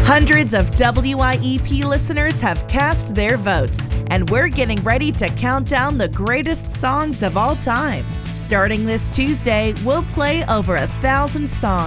Hundreds of WIEP listeners have cast their votes, and we're getting ready to count down the greatest songs of all time. Starting this Tuesday, we'll play over 1,000 songs